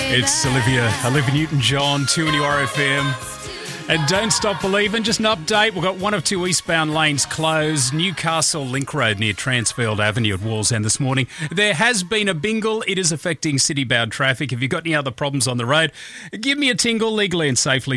It's Olivia Newton-John, 2 in your RFM. And don't stop believing, just an update. We've got one of two eastbound lanes closed. Newcastle Link Road near Transfield Avenue at Wallsend this morning. There has been a bingle. It is affecting city-bound traffic. If you've got any other problems on the road, give me a tingle legally and safely,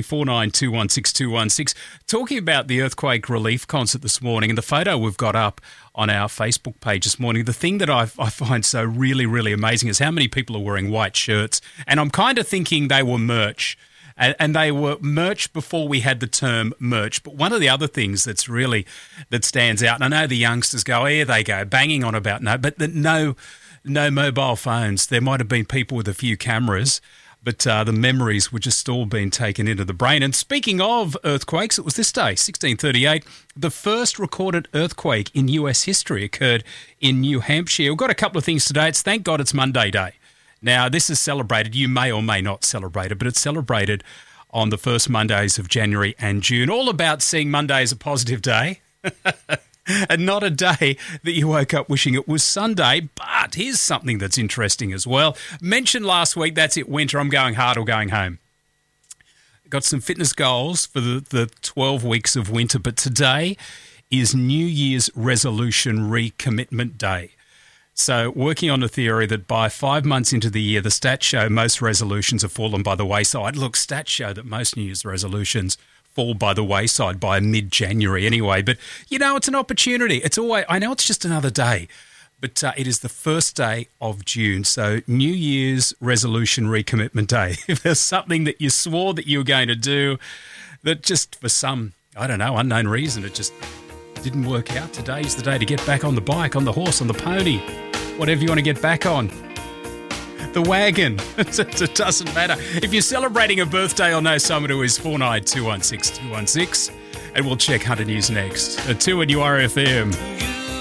49216216. Talking about the earthquake relief concert this morning and the photo we've got up on our Facebook page this morning, the thing that I find so really, really amazing is how many people are wearing white shirts. And I'm kind of thinking they were merch. And they were merch before we had the term merch. But one of the other things that stands out, and I know the youngsters go, here they go, banging on about no mobile phones. There might have been people with a few cameras, but the memories were just all being taken into the brain. And speaking of earthquakes, it was this day, 1638, the first recorded earthquake in US history occurred in New Hampshire. We've got a couple of things today. Thank God it's Monday Day. Now, this is celebrated. You may or may not celebrate it, but it's celebrated on the first Mondays of January and June. All about seeing Monday as a positive day and not a day that you woke up wishing it was Sunday. But here's something that's interesting as well. Mentioned last week, that's it, winter, I'm going hard or going home. Got some fitness goals for the 12 weeks of winter, but today is New Year's Resolution Recommitment Day. So working on the theory that by 5 months into the year, the stats show most resolutions have fallen by the wayside. Look, stats show that most New Year's resolutions fall by the wayside by mid-January anyway. But, you know, it's an opportunity. It's always, I know it's just another day, but it is the first day of June. So New Year's Resolution Recommitment Day. If there's something that you swore that you were going to do that just for some, I don't know, unknown reason, it just didn't work out, today's the day to get back on the bike, on the horse, on the pony, whatever you want to get back on. The wagon. It doesn't matter. If you're celebrating a birthday or know someone who is, 49216216, and we'll check Hunter News next. 2 in your RFM.